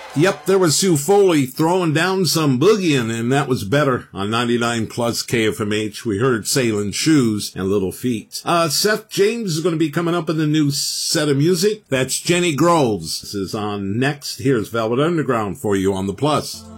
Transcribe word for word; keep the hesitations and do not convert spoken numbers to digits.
Yep, there was Sue Foley throwing down some boogieing, and that was better. On ninety-nine plus K F M H, we heard Sailing Shoes and Little Feet. Uh, Seth James is going to be coming up in the new set of music. That's Jenny Groves. This is on next. Here's Velvet Underground for you on the Plus.